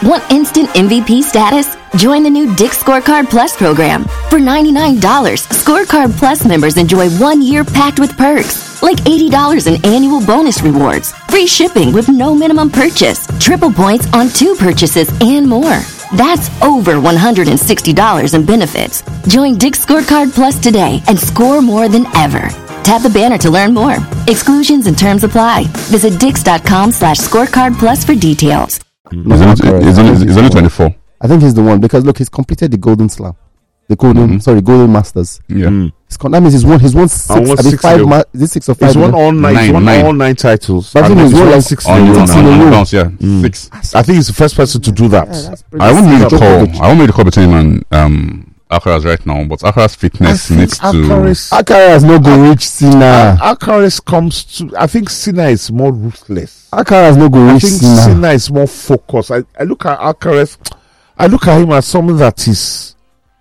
Want instant MVP status? Join the new Dick's Scorecard Plus program. For $99, Scorecard Plus members enjoy 1 year packed with perks, like $80 in annual bonus rewards, free shipping with no minimum purchase, triple points on 2 purchases, and more. That's over $160 in benefits. Join Dick's Scorecard Plus today and score more than ever. Tap the banner to learn more. Exclusions and terms apply. Visit dix.com/scorecard plus for details. He's only 24. I think he's the one because look, he's completed the Golden Slam, Golden Masters. Yeah, that means he's won 6. I mean, 5. Is it 6 or 5? He's won all 9 titles. But I think he's won like 6 in a row. 6. I think he's the first person to do that. I won't make the call between him and Alcaraz right now, but Alcaraz's fitness needs to. Alcaraz no go reach Sinner. Alcaraz comes to. I think Sinner is more ruthless. Alcaraz no go reach Sinner. I think Sinner is more focused. I look at Alcaraz. I look at him as someone that is.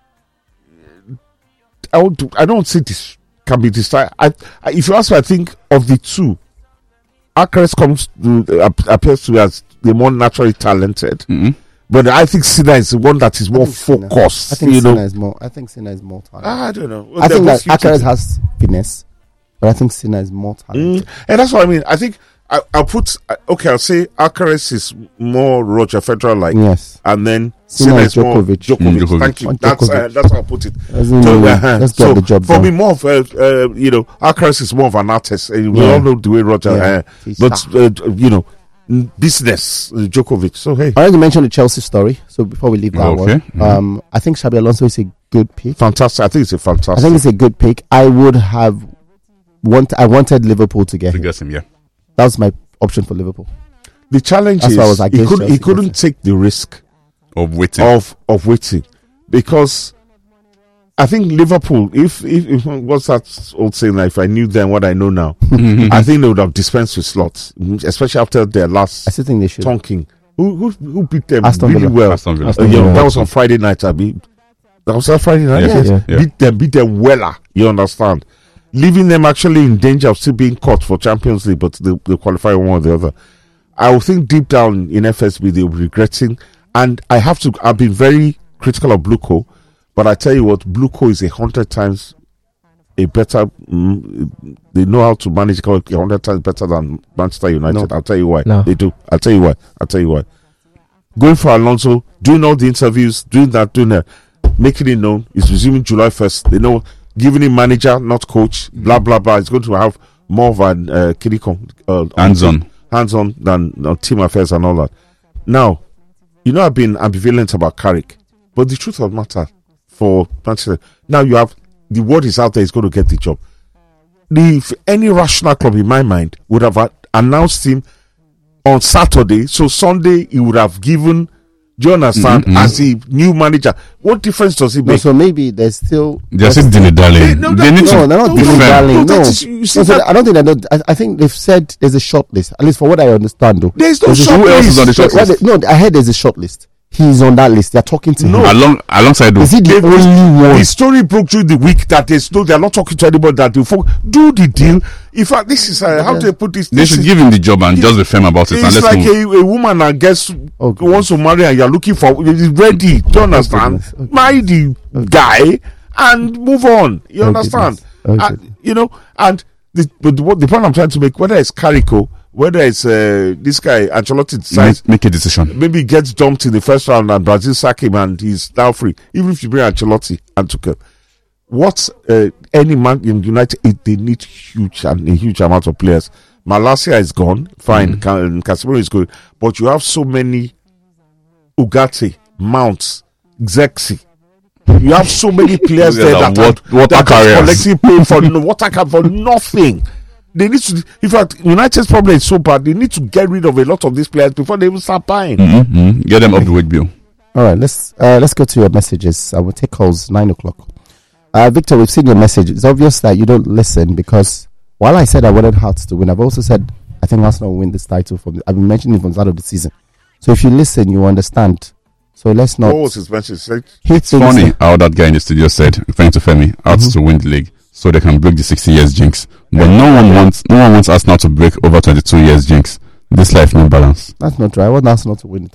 I don't think this can be decided. If you ask me, I think of the two, Alcaraz appears to be as the more naturally talented. Mm-hmm. But I think Sinner is the one that is more focused. I think Sinner is more. I think Sinner is more talented. I don't know. I think that Alcaraz has finesse, but I think Sinner is more talented. And that's what I mean. I think I'll put. Okay, I'll say Alcaraz is more Roger Federer like. Yes. And then Sinner is more Djokovic. Thank you. That's how I'll put it. Let's get the job done. For me, more of Alcaraz is more of an artist. We all know the way Roger. But business, Djokovic. So hey, I already mentioned the Chelsea story. So before we leave that one, I think Xabi Alonso is a good pick. Fantastic. I think it's a good pick. I wanted Liverpool to get him. Yeah, that was my option for Liverpool. The challenge is he couldn't take the risk of waiting of waiting, because I think Liverpool, if what's that old saying, like, if I knew then what I know now, I think they would have dispensed with slots, especially after their last. I still think they should. Tonking. Who beat them Aston really Villa. well? Aston Villa. That was on Friday night. That was on Friday night. Yes. Beat them weller. You understand? Leaving them actually in danger of still being caught for Champions League, but they qualify one or the other. I would think deep down in FSB they'll be regretting, and I've been very critical of Bluco. But I tell you what, Bluco is 100 times a better. They know how to manage 100 times better than Manchester United. No. I'll tell you why. No. They do. I'll tell you why. Going for Alonso, doing all the interviews, doing that, making it known. He's resuming July 1st. They know, giving him manager, not coach. Blah blah blah. He's going to have more of an hands-on than team affairs and all that. Now, I've been ambivalent about Carrick, but the truth of the matter. For Manchester, now you have the word is out there. He's going to get the job. If any rational club in my mind would have announced him on Saturday, so Sunday he would have given. Do you understand? As the new manager, what difference does it make? So maybe there's still dilly-dallying. They're not dilly-dallying. I don't think they know. I think they've said there's a short list. At least for what I understand, though. There's no short list. Who else is on the short list? No, I heard there's a short list. He's on that list. They're talking to him. Alongside those. Is he the only one? The story broke through the week that they're not talking to anybody, that they do the deal. In fact, this is how do I put this? They should give him the job and just be firm about it. It's like a woman, I guess, who wants to marry and you're looking for, is ready. Do you understand? Marry the guy and move on. You understand? And the point I'm trying to make, whether it's Carico, whether it's this guy Ancelotti decides make a decision, maybe he gets dumped in the first round and Brazil sack him and he's now free. Even if you bring Ancelotti and Tuchel, what any man in United, they need a huge amount of players. Malacia is gone, fine. Casemiro is good, but you have so many Ugarte, Mounts, Zexi. You have so many players there that are collecting pay for for nothing. They need to. In fact, United's problem is so bad. They need to get rid of a lot of these players before they even start buying. Get them up the wage bill. All right, let's go to your messages. I will take calls 9:00. Victor, we've seen your message. It's obvious that you don't listen, because while I said I wanted Hearts to win, I've also said I think Arsenal will win this title. I've been mentioning it from the start of the season. So if you listen, you understand. So let's not. What was his message? It's funny how that guy in the studio said, referring to Femi, Hearts to win the league so they can break the 60 years jinx. But no one wants Arsenal to break over 22 years jinx. This life no balance. That's not true. I want Arsenal to win it.